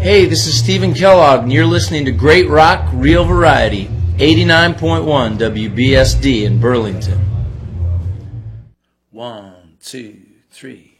Hey, this is Stephen Kellogg, and you're listening to Great Rock, Real Variety, 89.1 WBSD in Burlington. 1, 2, 3.